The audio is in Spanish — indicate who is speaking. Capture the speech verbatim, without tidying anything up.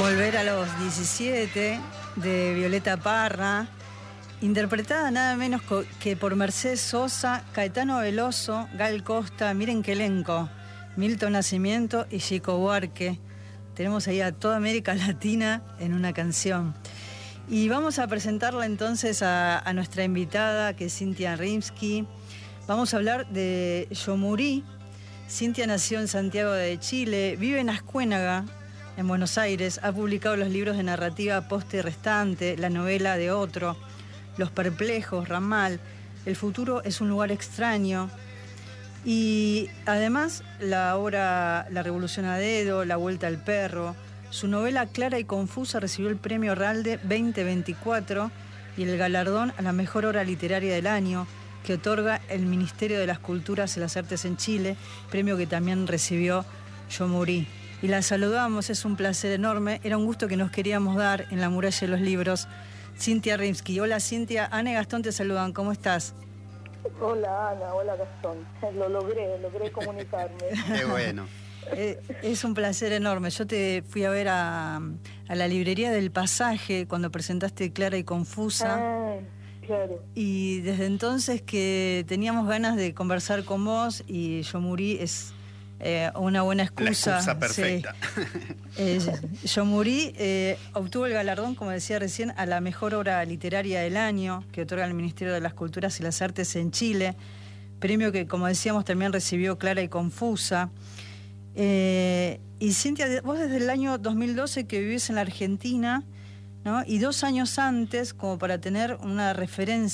Speaker 1: Volver a los diecisiete, de Violeta Parra, interpretada nada menos que por Mercedes Sosa, Caetano Veloso, Gal Costa, miren qué elenco, Milton Nascimento y Chico Buarque. Tenemos ahí a toda América Latina en una canción. Y vamos a presentarla entonces a, a nuestra invitada, que es Cintia Rimsky. Vamos a hablar de Yomurí. Cintia nació en Santiago de Chile, vive en Ascuénaga, en Buenos Aires. Ha publicado los libros de narrativa Poste y Restante, la novela De Otro, Los Perplejos, Ramal, El futuro es un lugar extraño. Y además la obra La Revolución a Dedo, La Vuelta al Perro. Su novela Clara y Confusa recibió el premio Ralde veinte veinticuatro y el galardón a la mejor obra literaria del año que otorga el Ministerio de las Culturas y las Artes en Chile, premio que también recibió Yomurí. Y la saludamos, es un placer enorme, era un gusto que nos queríamos dar en la muralla de los libros. Cintia Rimsky. Hola Cintia, Ana y Gastón te saludan, ¿cómo estás?
Speaker 2: Hola Ana, hola Gastón, lo logré, logré comunicarme.
Speaker 3: Qué bueno.
Speaker 1: Eh, es un placer enorme. Yo te fui a ver a, a la librería del Pasaje cuando presentaste Clara y Confusa.
Speaker 2: Ah, claro.
Speaker 1: Y desde entonces que teníamos ganas de conversar con vos, y Yomurí es eh, una buena excusa.
Speaker 3: La excusa perfecta.
Speaker 1: Sí. Eh, Yomurí eh, obtuvo el galardón, como decía recién, a la mejor obra literaria del año que otorga el Ministerio de las Culturas y las Artes en Chile, premio que, como decíamos, también recibió Clara y Confusa. Eh, y Cintia, vos desde el año dos mil doce que vivís en la Argentina, ¿no? Y dos años antes, como para tener una referencia